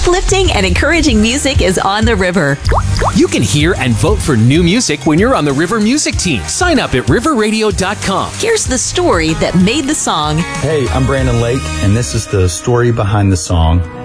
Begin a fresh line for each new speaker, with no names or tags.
Uplifting and encouraging music is on the river.
You can hear and vote for new music when you're on the River Music team. Sign up at riverradio.com.
Here's the story that made the song.
Hey, I'm Brandon Lake, and this is the story behind the song.